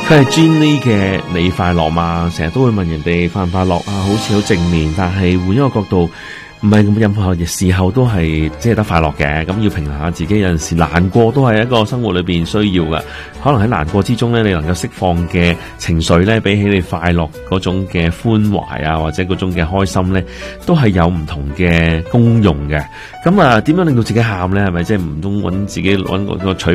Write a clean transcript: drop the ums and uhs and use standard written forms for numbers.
佢係 Jenny 嘅你快樂嘛？成日都會問人哋快唔快樂啊，好似好正面，但係換一個角度，唔係咁任何時候都係即係得快樂嘅。咁要平衡下自己，有陣時難過都係一個生活裏邊需要嘅。可能喺難過之中咧，你能夠釋放嘅情緒咧，比起你快樂嗰種嘅歡懷啊，或者嗰種嘅開心咧，都係有唔同嘅功用嘅。咁啊，點樣令到自己喊咧？係咪即係唔通揾自己揾個取